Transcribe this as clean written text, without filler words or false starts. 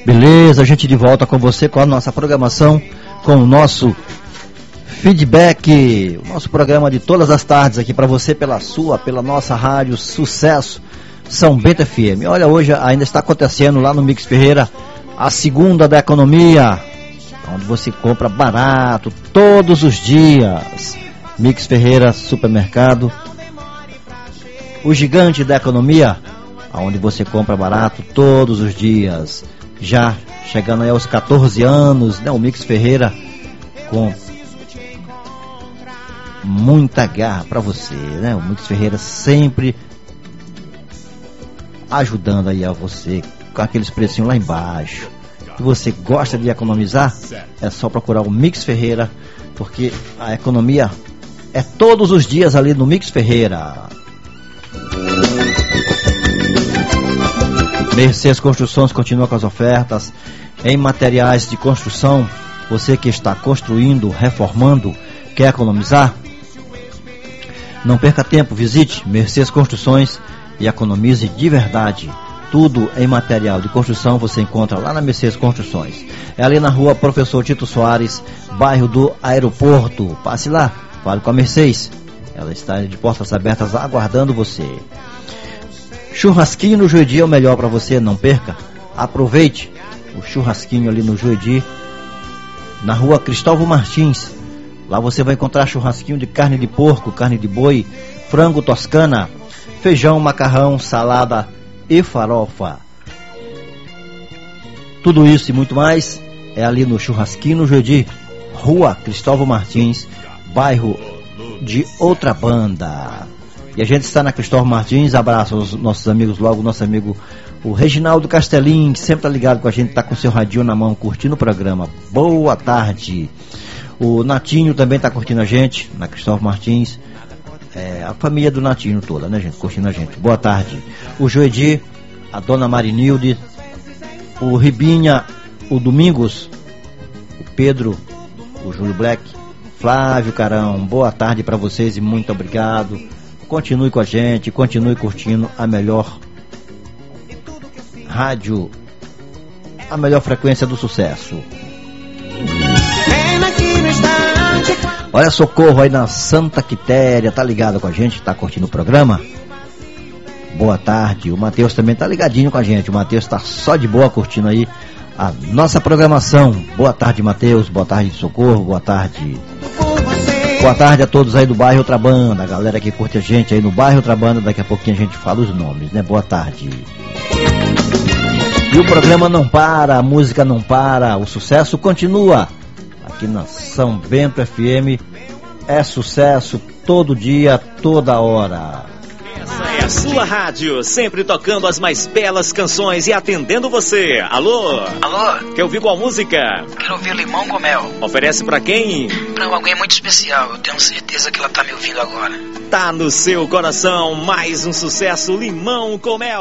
Beleza, a gente de volta com você com a nossa programação, com o nosso feedback, o nosso programa de todas as tardes aqui para você pela nossa rádio Sucesso São Bento FM. Olha, hoje ainda está acontecendo lá no Mix Ferreira a segunda da economia, onde você compra barato todos os dias. Mix Ferreira Supermercado, o gigante da economia, onde você compra barato todos os dias. Já chegando aí aos 14 anos, né? O Mix Ferreira com muita garra para você, né? O Mix Ferreira sempre ajudando aí a você com aqueles precinhos lá embaixo. Se você gosta de economizar, é só procurar o Mix Ferreira, porque a economia é todos os dias ali no Mix Ferreira. Mercedes Construções continua com as ofertas em materiais de construção. Você que está construindo, reformando, quer economizar? Não perca tempo, visite Mercedes Construções e economize de verdade. Tudo em material de construção você encontra lá na Mercedes Construções. É ali na rua Professor Tito Soares, bairro do Aeroporto. Passe lá, fale com a Mercedes. Ela está de portas abertas aguardando você. Churrasquinho no Joedi é o melhor para você, não perca. Aproveite o churrasquinho ali no Joedi, na rua Cristóvão Martins. Lá você vai encontrar churrasquinho de carne de porco, carne de boi, frango toscana, feijão, macarrão, salada e farofa. Tudo isso e muito mais é ali no Churrasquinho no Joedi, rua Cristóvão Martins, bairro de Outra Banda. E a gente está na Cristóvão Martins. Abraço aos nossos amigos, logo nosso amigo o Reginaldo Castelim, que sempre está ligado com a gente, está com seu radinho na mão, curtindo o programa. Boa tarde. O Natinho também está curtindo a gente na Cristóvão Martins. A família do Natinho toda, né, gente? Curtindo a gente. Boa tarde. O Joedi, a dona Marinilde, o Ribinha, o Domingos, o Pedro, o Júlio Black, Flávio Carão. Boa tarde para vocês e muito obrigado. Continue com a gente, continue curtindo a melhor rádio, a melhor frequência do sucesso. Olha, Socorro aí na Santa Quitéria, tá ligado com a gente, tá curtindo o programa? Boa tarde. O Matheus também tá ligadinho com a gente. O Matheus tá só de boa curtindo aí a nossa programação. Boa tarde, Matheus. Boa tarde, Socorro. Boa tarde. Boa tarde a todos aí do bairro Outra Banda, a galera que curte a gente aí no bairro Outra Banda. Daqui a pouquinho a gente fala os nomes, né? Boa tarde. E o programa não para, a música não para, o sucesso continua. Aqui na São Bento FM é sucesso todo dia, toda hora. Essa é a sua rádio, sempre tocando as mais belas canções e atendendo você. Alô? Alô? Quer ouvir qual música? Quero ouvir Limão com Mel. Oferece pra quem? Pra alguém muito especial, eu tenho certeza que ela tá me ouvindo agora. Tá no seu coração, mais um sucesso, Limão com Mel.